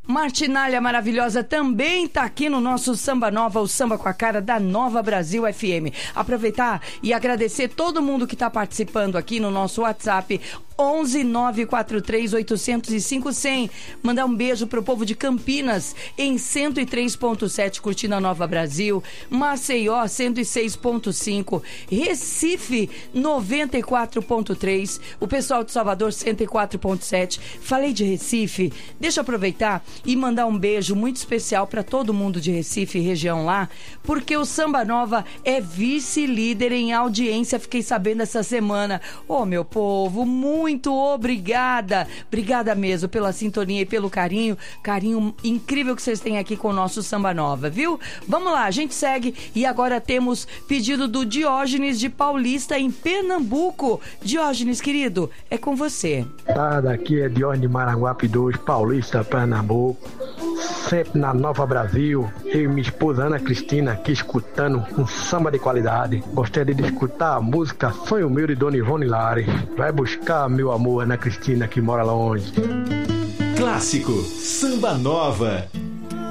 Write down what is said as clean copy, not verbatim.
Martinalha maravilhosa também tá aqui no nosso Samba Nova, o samba com a cara da Nova Brasil FM. Aproveitar e agradecer todo mundo que tá participando aqui no nosso WhatsApp 11 943 805 100. Mandar um beijo pro povo de Campinas em 103.7 curtindo a Nova Brasil, Maceió 106.5, Recife 94.3, o pessoal de Salvador 104.7. Falei de Recife, deixa eu aproveitar e mandar um beijo muito especial para todo mundo de Recife e região lá, porque o Samba Nova é vice-líder em audiência, fiquei sabendo essa semana. Ô, meu povo, muito obrigada mesmo pela sintonia e pelo carinho incrível que vocês têm aqui com o nosso Samba Nova, viu? Vamos lá, a gente segue e agora temos pedido do Diógenes de Paulista em Pernambuco. Diógenes, querido, é com você. Daqui é Diógenes de Maranguape 2, Paulista, Pernambuco, sempre na Nova Brasil. Eu e minha esposa Ana Cristina aqui escutando um samba de qualidade. Gostaria de escutar a música Sonho Meu de Dona Ivone Lares. Vai buscar meu amor, Ana Cristina, que mora longe. Clássico Samba Nova.